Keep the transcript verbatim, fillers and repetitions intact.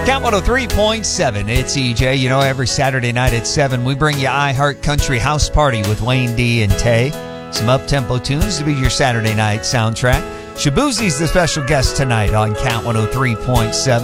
Count one oh three point seven. It's E J. You know, every Saturday night at seven, we bring you iHeart Country House Party with Wayne D and Tay. Some up-tempo tunes to be your Saturday night soundtrack. Shabuzi's the special guest tonight on Count one oh three point seven.